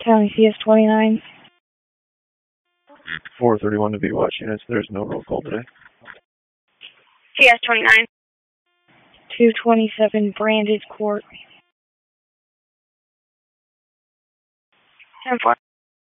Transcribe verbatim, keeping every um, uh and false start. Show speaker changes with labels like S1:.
S1: County C S twenty-nine.
S2: four thirty-one to be watch units. There's no roll call today.
S3: C S twenty-nine.
S1: two twenty-seven Branded Court.
S3: ten four.